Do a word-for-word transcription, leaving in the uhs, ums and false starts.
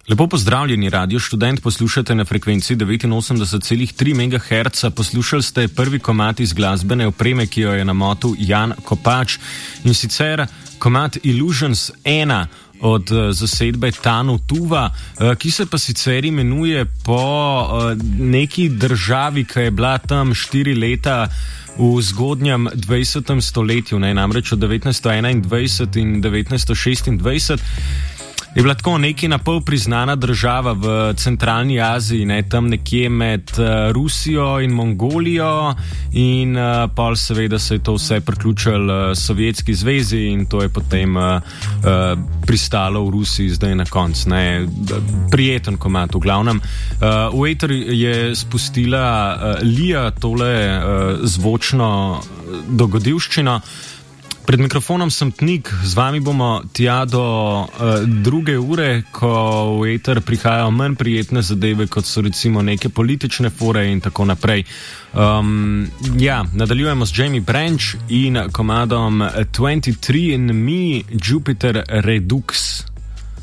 Lepo pozdravljeni, Radio Študent, poslušate na frekvenci devetinosemdeset celih tri megaherca. Poslušali ste prvi komad iz glasbene opreme, ki jo je namotil Jan Kopač, in sicer komad Illusions ena od zasedbe Tanu Tuva, ki se pa sicer imenuje po neki državi, ki je bila tam štiri leta v zgodnjem dvajsetem stoletju, ne, namreč od devetnajststo enaindvajset in devetnajststo šestindvajset. Je bila tako neki na pol priznana država v centralni Aziji, ne, tam nekje med uh, Rusijo in Mongolijo, in uh, pol seveda se je to vse priključilo uh, Sovjetski zvezi in to je potem uh, uh, pristalo v Rusiji zdaj na koncu. Prijeten komad v glavnem. Uh, v eter je spustila uh, Lija tole uh, zvočno dogodivščino. Pred mikrofonom sem Tnik, z vami bomo tja do uh, druge ure, ko v eter prihajajo manj prijetne zadeve, kot so recimo neke politične fore in tako naprej. Um, ja, nadaljujemo s Jamie Branch in komadom dvajset tri and Me, Jupiter Redux.